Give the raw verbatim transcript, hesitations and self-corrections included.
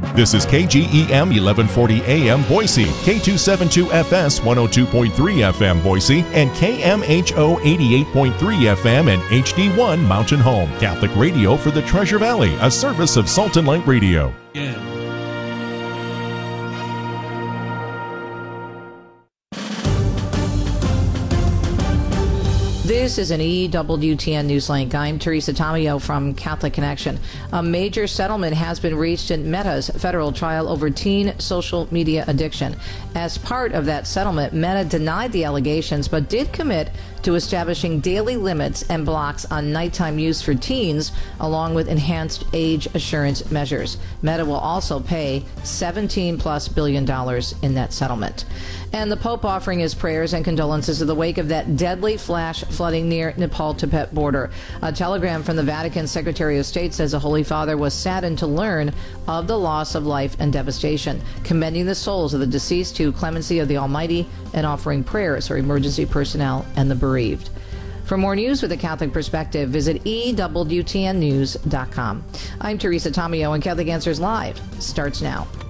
This is K G E M eleven forty A M Boise, K two seventy-two F S one oh two point three F M Boise, and K M H O eighty-eight point three F M and H D one Mountain Home. Catholic radio for the Treasure Valley, a service of Salt and Light Radio. Yeah. This is an E W T N Newslink. I'm Teresa Tomeo from Catholic Connection. A major settlement has been reached in Meta's federal trial over teen social media addiction. As part of that settlement, Meta denied the allegations but did commit to establishing daily limits and blocks on nighttime use for teens, along with enhanced age assurance measures. Meta will also pay seventeen plus billion dollars in that settlement. And the Pope offering his prayers and condolences in the wake of that deadly flash flooding near Nepal-Tibet border. A telegram from the Vatican Secretary of State says the Holy Father was saddened to learn of the loss of life and devastation, commending the souls of the deceased to clemency of the Almighty and offering prayers for emergency personnel and the bereaved. For more news with a Catholic perspective, visit E W T N news dot com. I'm Teresa Tomeo, and Catholic Answers Live starts now.